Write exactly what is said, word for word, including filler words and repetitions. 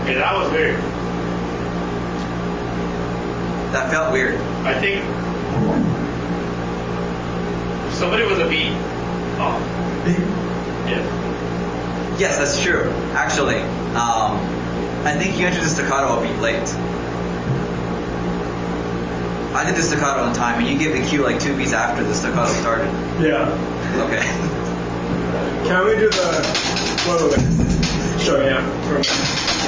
Okay, that was weird. That felt weird. I think somebody was a beat off. Yeah. Yes, that's true. Actually, um, I think you entered the staccato a beat late. I did the staccato on time, and you gave the cue like two beats after the staccato started. Yeah. Okay. Can we do the... Wait, wait, wait. Show me out for a minute.